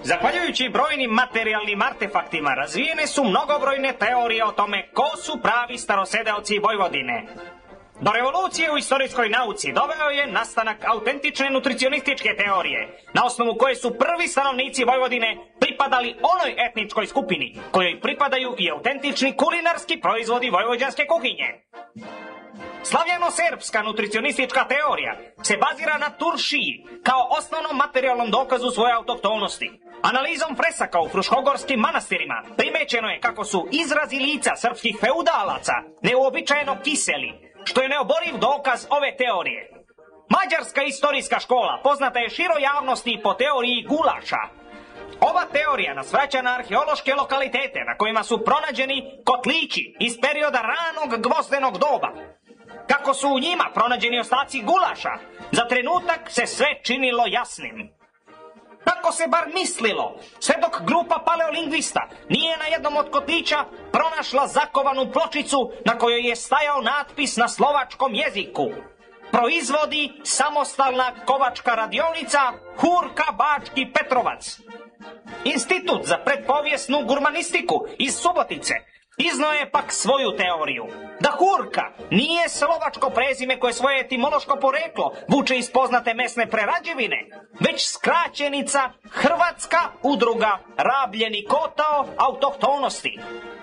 Zahvaljujući brojnim materijalnim artefaktima razvijene su mnogobrojne teorije o tome ko su pravi starosedeoci Vojvodine. Do revolucije u istorijskoj nauci doveo je nastanak autentične nutricionističke teorije, na osnovu koje su prvi stanovnici Vojvodine pripadali onoj etničkoj skupini, kojoj pripadaju i autentični kulinarski proizvodi vojvođanske kuhinje. Slavljeno-serbska nutricionistička teorija se bazira na turšiji kao osnovnom materijalnom dokazu svoje autohtonosti. Analizom fresaka u fruškogorskim manastirima primećeno je kako su izrazi lica srpskih feudalaca neuobičajeno kiseli, što je neoboriv dokaz ove teorije. Mađarska istorijska škola poznata je široj javnosti po teoriji gulaša. Ova teorija nas vraća na arheološke lokalitete na kojima su pronađeni kotlići iz perioda ranog gvozdenog doba. Kako su u njima pronađeni ostaci gulaša, za trenutak se sve činilo jasnim. Tako se bar mislilo, sve dok grupa paleolingvista nije na jednom od kotlića pronašla zakovanu pločicu na kojoj je stajao natpis na slovačkom jeziku. Proizvodi samostalna kovačka radionica Hurka Bački Petrovac. Institut za predpovijesnu gurmanistiku iz Subotice iznao je pak svoju teoriju, da Hurka nije slovačko prezime koje svoje etimološko poreklo vuče iz poznate mesne prerađevine, već skraćenica Hrvatska udruga rabljeni kotao autohtonosti.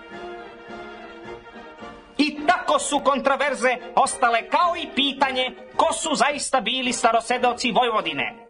I tako su kontraverze ostale kao i pitanje ko su zaista bili starosedeoci Vojvodine.